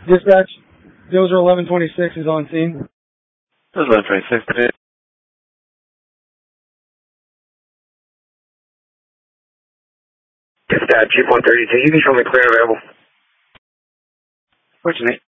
Dispatch, Dozer 1126 is on scene. Dozer 1126. Dispatch, Jeep 132, you can show me clear available. Fortunate.